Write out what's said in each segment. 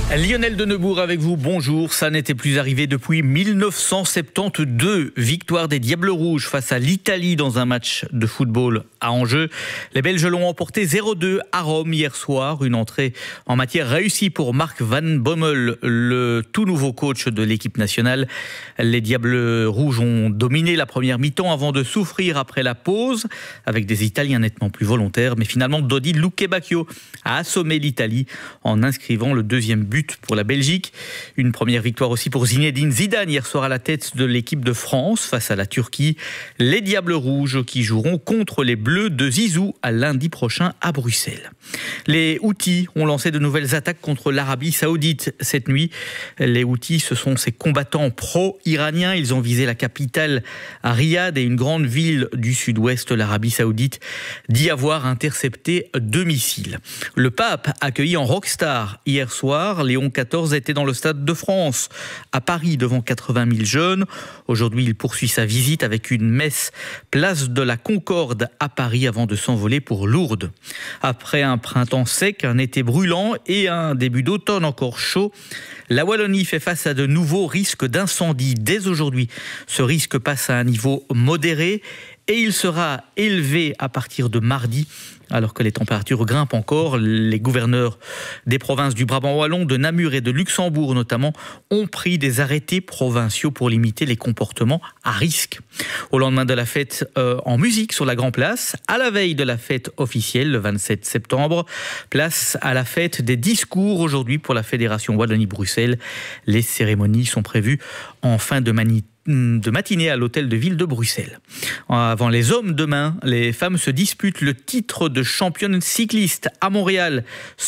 Lionel de Neubourg avec vous, bonjour. Ça n'était plus arrivé depuis 1972. Victoire des Diables Rouges face à l'Italie dans un match de football à Angers. Les Belges l'ont emporté 0-2 à Rome hier soir. Une entrée en matière réussie pour Mark Van Bommel, le tout nouveau coach de l'équipe nationale. Les Diables Rouges ont dominé la première mi-temps avant de souffrir après la pause, avec des Italiens nettement plus volontaires. Mais finalement, Dodi Lukebakio a assommé l'Italie en inscrivant le deuxième but pour la Belgique. Une première victoire aussi pour Zinedine Zidane hier soir à la tête de l'équipe de France face à la Turquie. Les Diables Rouges qui joueront contre les Bleus de Zizou à lundi prochain à Bruxelles. Les Houthis ont lancé de nouvelles attaques contre l'Arabie Saoudite cette nuit. Les Houthis, ce sont ces combattants pro-iraniens. Ils ont visé la capitale à Riyad et une grande ville du sud-ouest. L'Arabie Saoudite dit avoir intercepté 2 missiles. Le pape accueilli en rockstar hier soir. Léon XIV était dans le Stade de France, à Paris, devant 80 000 jeunes. Aujourd'hui, il poursuit sa visite avec une messe place de la Concorde à Paris avant de s'envoler pour Lourdes. Après un printemps sec, un été brûlant et un début d'automne encore chaud, la Wallonie fait face à de nouveaux risques d'incendie. Dès aujourd'hui, ce risque passe à un niveau modéré et il sera élevé à partir de mardi, alors que les températures grimpent encore. Les gouverneurs des provinces du Brabant wallon, de Namur et de Luxembourg notamment, ont pris des arrêtés provinciaux pour limiter les comportements à risque. Au lendemain de la fête en musique sur la Grand Place, à la veille de la fête officielle, le 27 septembre, place à la fête des discours aujourd'hui pour la Fédération Wallonie-Bruxelles. Les cérémonies sont prévues en fin de matinée à l'hôtel de ville de Bruxelles. Avant les hommes demain, les femmes se disputent le titre de championne cycliste à Montréal.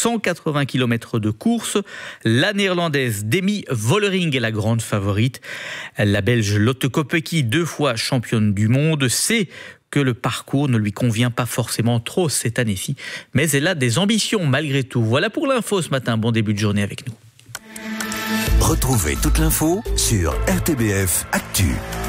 180 km de course. La néerlandaise Demi Vollering est la grande favorite. La belge Lotte Kopecky, 2 fois championne du monde, sait que le parcours ne lui convient pas forcément trop cette année-ci. Mais elle a des ambitions malgré tout. Voilà pour l'info ce matin. Bon début de journée avec nous. Retrouvez toute l'info sur RTBF Actu.